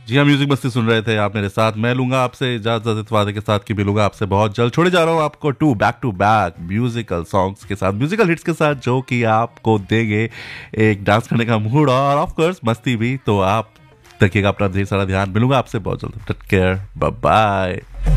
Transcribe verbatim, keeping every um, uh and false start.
जी हाँ, म्यूजिक मस्ती सुन रहे थे आप मेरे साथ। मैं लूंगा आपसे इजाजत इस वादे के साथ कि मिलूंगा आपसे बहुत जल्द। छोड़े जा रहा हूँ आपको to back to back musical songs के साथ, म्यूजिकल हिट्स के साथ, जो कि आपको देंगे एक डांस करने का मूड और ऑफ कोर्स मस्ती भी। तो आप रखिएगा अपना ढेर सारा ध्यान। मिलूंगा आपसे बहुत जल्द। Take care, bye bye.